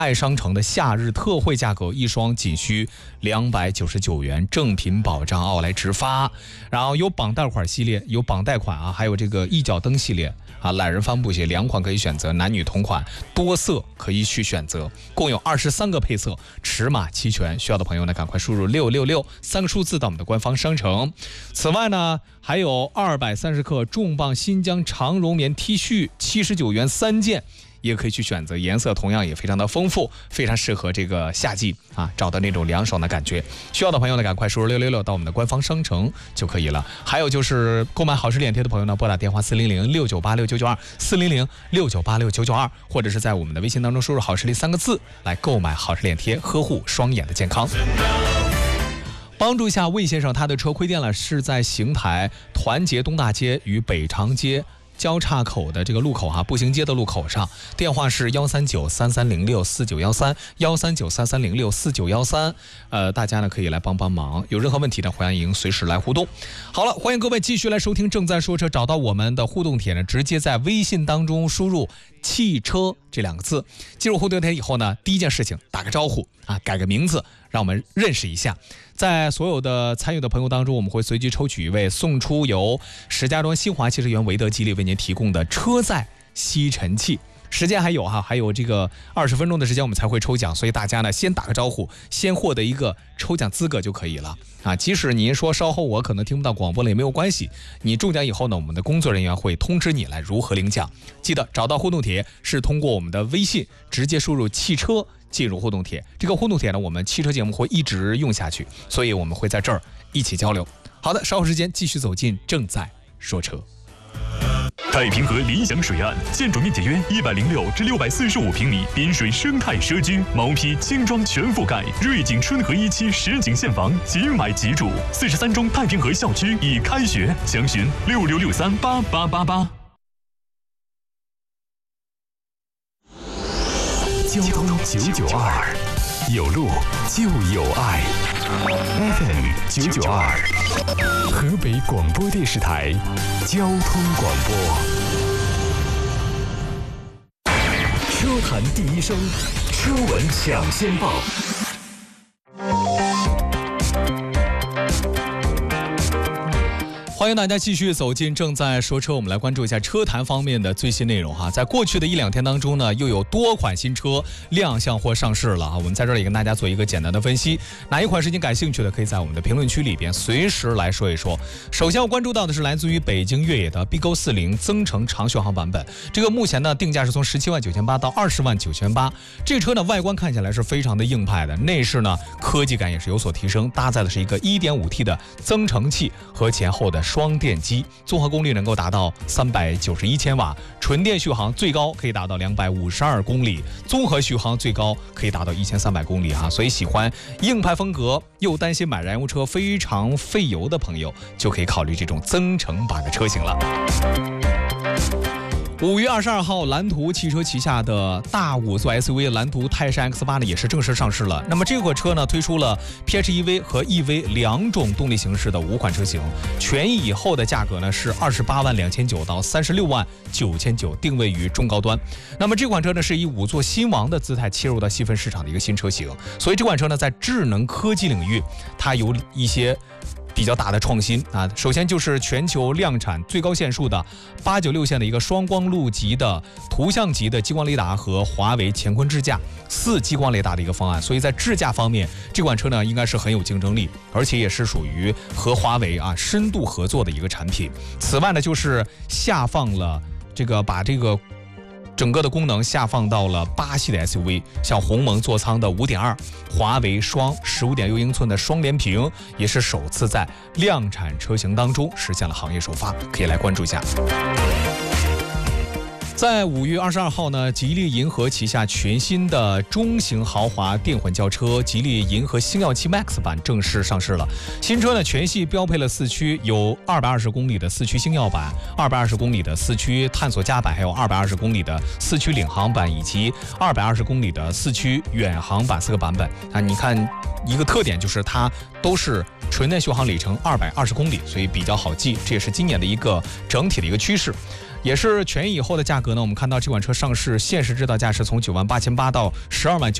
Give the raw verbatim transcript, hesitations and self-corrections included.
爱商城的夏日特惠价格，一双仅需两百九十九元，正品保障，奥莱直发。然后有绑带款系列，有绑带款啊，还有这个一脚蹬系列啊，懒人帆布鞋两款可以选择，男女同款，多色可以去选择，共有二十三个配色，尺码齐全。需要的朋友呢，赶快输入六六六三个数字到我们的官方商城。此外呢，还有二百三十克重磅新疆长绒棉 T 恤，七十九元三件。也可以去选择，颜色同样也非常的丰富，非常适合这个夏季啊，找到那种凉爽的感觉。需要的朋友呢，赶快输入六六六到我们的官方商城就可以了。还有就是购买好事脸贴的朋友呢，拨打电话四零零六九八六九九二四零零六九八六九九二，或者是在我们的微信当中输入好视力三个字来购买好事脸贴，呵护双眼的健康。帮助一下魏先生，他的车亏电了，是在邢台团结东大街与北长街交叉口的这个路口哈、啊，步行街的路口上，电话是幺三九三三零六四九幺三幺三九三三零六四九幺三，呃，大家呢可以来帮帮忙，有任何问题呢，欢迎随时来互动。好了，欢迎各位继续来收听正在说车，找到我们的互动帖呢，直接在微信当中输入汽车这两个字，进入互动帖以后呢，第一件事情打个招呼啊，改个名字，让我们认识一下。在所有的参与的朋友当中，我们会随机抽取一位，送出由石家庄新华汽车园维德吉利为您提供的车载吸尘器。时间还有哈，还有这个二十分钟的时间我们才会抽奖，所以大家呢先打个招呼，先获得一个抽奖资格就可以了啊。即使您说稍后我可能听不到广播了也没有关系，你中奖以后呢，我们的工作人员会通知你来如何领奖。记得找到互动帖是通过我们的微信直接输入汽车进入互动帖，这个互动帖呢，我们汽车节目会一直用下去，所以我们会在这儿一起交流。好的，稍后时间继续走进正在说车。 太平河理想水岸，建筑面积约一百零六至六百四十五平米，滨水生态社区，毛坯轻装全覆盖，瑞景春和一期实景现房，即买即住。四十三中太平河校区已开学，详询六六六三八八八八。交通九九二，有路就有爱。F M 九九二，河北广播电视台交通广播。车坛第一声，车闻抢先报。 欢迎大家继续走进正在说车，我们来关注一下车坛方面的最新内容哈。在过去的一两天当中呢，又有多款新车亮相或上市了啊。我们在这里也跟大家做一个简单的分析，哪一款是您感兴趣的，可以在我们的评论区里边随时来说一说。首先我关注到的是来自于北京越野的 B Go 四零增程长续航版本，这个目前呢定价是从十七万九千八到二十万九千八。这车呢外观看起来是非常的硬派的，内饰呢科技感也是有所提升，搭载的是一个 一点五 T 的增程器和前后的双电机，综合功率能够达到三百九十一千瓦，纯电续航最高可以达到两百五十二公里，综合续航最高可以达到一千三百公里哈。所以喜欢硬派风格又担心买燃油车非常费油的朋友，就可以考虑这种增程版的车型了。五月二十二号，蓝图汽车旗下的大五座 S U V 蓝图泰山 X 八 呢也是正式上市了。那么这款车呢推出了 P H E V 和 E V 两种动力形式的五款车型，权益以后的价格呢是二十八万两千九到三十六万九千九，定位于中高端。那么这款车呢是以五座新王的姿态切入到细分市场的一个新车型，所以这款车呢在智能科技领域它有一些比较大的创新啊，首先就是全球量产最高线数的八九六线的一个双光路级的图像级的激光雷达和华为乾坤智驾四激光雷达的一个方案，所以在智驾方面，这款车呢应该是很有竞争力，而且也是属于和华为啊深度合作的一个产品。此外呢，就是下放了这个把这个整个的功能下放到了八系的 S U V， 像鸿蒙座舱的 五点二， 华为双 十五点六英寸的双联屏，也是首次在量产车型当中实现了行业首发，可以来关注一下。在五月二十二号呢，吉利银河旗下全新的中型豪华电混轿车吉利银河星耀七 Max 版正式上市了。新车呢全系标配了四驱，有二百二十公里的四驱星耀版、二百二十公里的四驱探索家版，还有二百二十公里的四驱领航版以及二百二十公里的四驱远航版四个版本啊。你看一个特点就是它都是纯电续航里程二百二十公里，所以比较好记，这也是今年的一个整体的一个趋势。 也是权益以后的价格呢，我们看到这款车上市，限时指导价是从九万八千八到十二万九。